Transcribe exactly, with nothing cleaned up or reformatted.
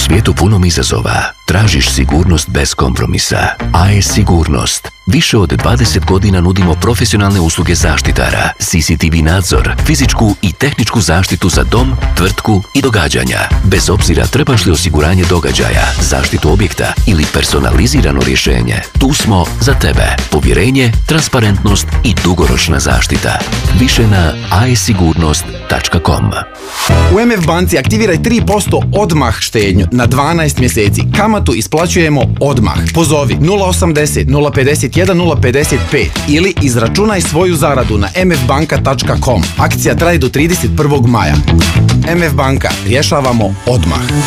svijetu punom izazova, tražiš sigurnost bez kompromisa. A E S Sigurnost. Više od dvadeset godina nudimo profesionalne usluge zaštitara, C C T V nadzor, fizičku i tehničku zaštitu za dom, tvrtku i događanja. Bez obzira trebaš li osiguranje događaja, zaštitu objekta ili personalizirano rješenje, tu smo za tebe. Povjerenje, transparentnost i dugoročna zaštita. Više na a e sigurnost tačka com. U M F banci aktiviraj tri posto odmah štednju na dvanaest mjeseci. Kamatu isplaćujemo odmah. Pozovi nula osamdeset nula pedeset jedan nula pedeset pet ili izračunaj svoju zaradu na m f banka tačka com. Akcija traje do trideset prvog maja. M F banka. Rješavamo odmah.